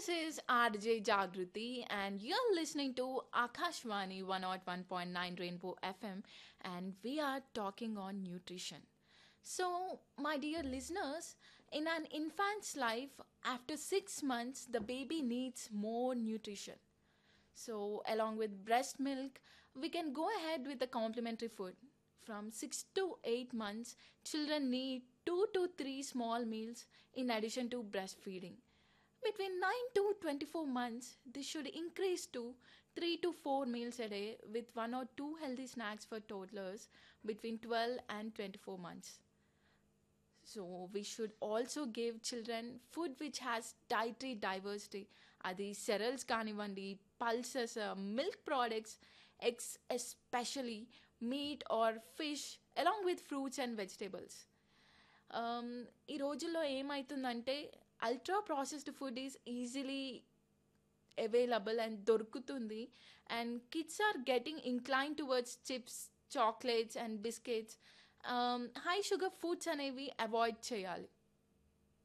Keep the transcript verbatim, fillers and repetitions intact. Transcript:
This is R J Jagruti, and you're listening to Akashvani one oh one point nine Rainbow F M, and we are talking on nutrition. So, my dear listeners, in an infant's life, after six months, the baby needs more nutrition. So, along with breast milk, we can go ahead with the complementary food. From six to eight months, children need two to three small meals in addition to breastfeeding. Between nine to twenty-four months, this should increase to three to four meals a day with one or two healthy snacks for toddlers between twelve and twenty-four months. So we should also give children food which has dietary diversity. అది cereals కానివ్వండి, pulses, uh, milk products, eggs especially, meat or fish along with fruits and vegetables. Um, ఈ రోజుల్లో ఏమవుతుందంటే ultra processed food is easily available and దొరుకుతుంది and kids are getting incline towards chips chocolates and biscuits high sugar foods అనేవి avoid చేయాలి.